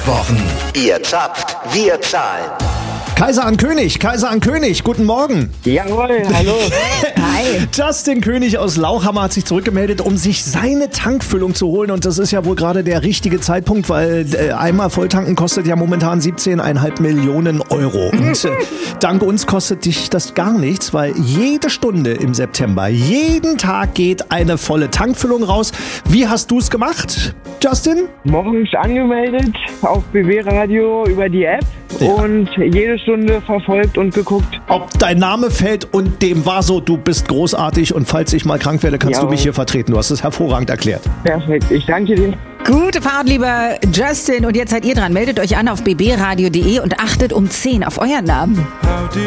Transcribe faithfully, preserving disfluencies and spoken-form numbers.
Wochen. Ihr zapft, wir zahlen. Kaiser an König, Kaiser an König, guten Morgen. Jawohl, hallo. Hi. Justin König aus Lauchhammer hat sich zurückgemeldet, um sich seine Tankfüllung zu holen. Und das ist ja wohl gerade der richtige Zeitpunkt, weil äh, einmal Volltanken kostet ja momentan siebzehn Komma fünf Millionen Euro. Und äh, dank uns kostet dich das gar nichts, weil jede Stunde im September, jeden Tag geht eine volle Tankfüllung raus. Wie hast du es gemacht, Justin? Morgens angemeldet auf B W Radio über die App ja. und jede Stunde verfolgt und geguckt. Ob dein Name fällt und dem war so, du bist großartig und falls ich mal krank werde, kannst Jawohl. du mich hier vertreten. Du hast es hervorragend erklärt. Perfekt, ich danke dir. Gute Fahrt, lieber Justin. Und jetzt seid ihr dran. Meldet euch an auf b b radio punkt d e und achtet um zehn auf euren Namen.